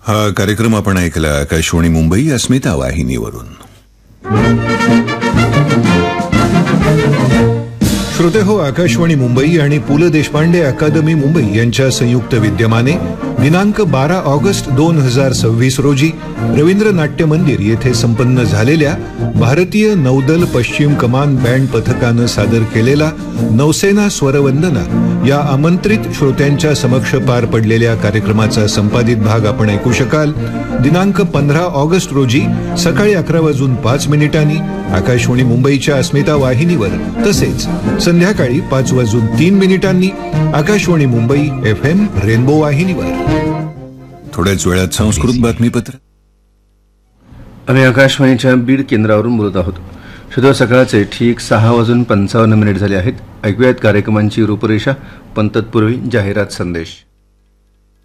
हा कार्यक्रम आपण ऐकला आकाशवाणी मुंबई अस्मिता वाहिनीवरून. श्रोते हो, आकाशवाणी मुंबई आणि पु ल देशपांडे अकादमी मुंबई यांच्या संयुक्त विद्यमाने दिनांक 12 ऑगस्ट 2026 रोजी रवींद्र नाट्य मंदिर येथे संपन्न झालेल्या भारतीय नौदल पश्चिम कमान बँड पथकानं सादर केलेला नौसेना स्वरवंदना या आमंत्रित श्रोत्यांच्या समक्ष पार पडलेल्या कार्यक्रमाचा संपादित भाग आपण ऐकू शकाल. दिनांक 15 ऑगस्ट रोजी सकाळी 11:05 आकाशवाणी मुंबईच्या अस्मिता वाहिनीवर, तसेच संध्याकाळी 5:03 आकाशवाणी मुंबई FM रेनबो वाहिनीवर. थोड्याच वेळात संस्कृत बातमीपत्र. आम्ही आकाशवाणीच्या बीड केंद्रावरून बोलत आहोत. शुद्ध सकाळचे ठीक 6:55 झाले आहेत. ऐकूयात कार्यक्रमांची रूपरेषा, पण तत्पूर्वी जाहिरात संदेश.